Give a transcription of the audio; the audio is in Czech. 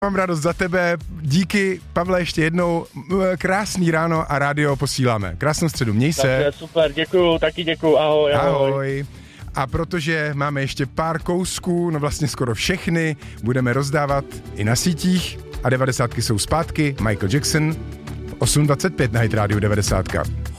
Mám radost za tebe, díky Pavle ještě jednou, krásný ráno a rádio posíláme. Krásnou středu, měj se. Takže super, děkuju, taky děkuju, ahoj. Ahoj. A protože máme ještě pár kousků, no vlastně skoro všechny, budeme rozdávat i na sítích a 90 jsou zpátky, Michael Jackson, 8.25 na Hit Radio 90.